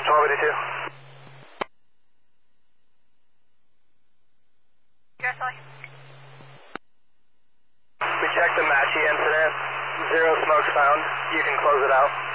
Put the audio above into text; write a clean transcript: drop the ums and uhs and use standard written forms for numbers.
engine 1282. Seriously? We checked the Matchy incident. Zero smoke found. You can close it out.